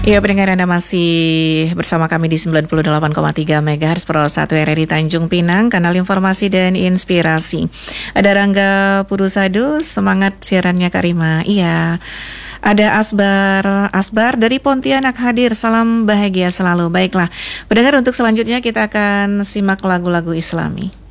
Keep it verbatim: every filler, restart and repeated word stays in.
Ya, pendengar Anda masih bersama kami di sembilan puluh delapan koma tiga megahertz Pro satu R R I Tanjung Pinang, kanal informasi dan inspirasi. Ada Rangga Purusado, semangat siarannya Kak Rima. Iya. Ada Asbar, Asbar dari Pontianak hadir, salam bahagia selalu. Baiklah, pendengar, untuk selanjutnya kita akan simak lagu-lagu Islami.